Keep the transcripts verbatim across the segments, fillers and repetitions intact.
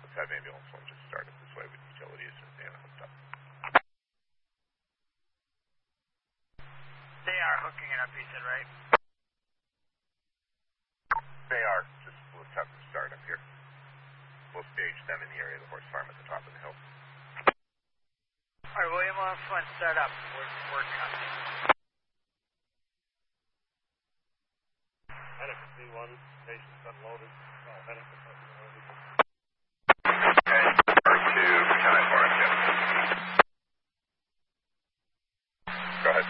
let's have ambulance one just start it this way with utilities and Dan hooked up. They are hooking it up, you said, right? They are. Just let's have them start up here. We'll stage them in the area of the horse farm at the top of the hill. All right, William Lawrence one, start up. We're, we're coming. Medic C one, patient's unloaded. Oh, medic is unloaded. Okay, R two, Lieutenant Lawrence, yes. Go ahead.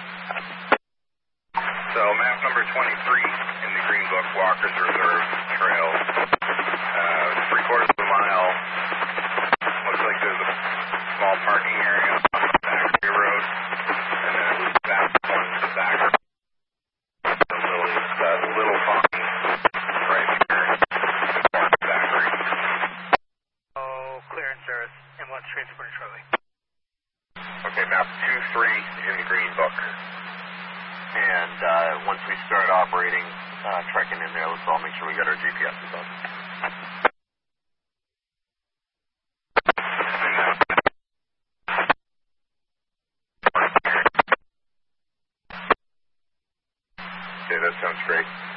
So map number twenty-three in the Green Book, Walker's Reserve Trail. Uh, three quarters of a mile. Looks like there's a small parking area on the Zachary Road. And then it was that one to Zachary. The little, uh, little pond right here. Zachary. Oh, clearance service. Ambulance transported shortly. Okay, map two three in the Green Book. And uh, once we start operating, uh, trekking in there, let's all make sure we got our G P Ses on. Okay, that sounds great.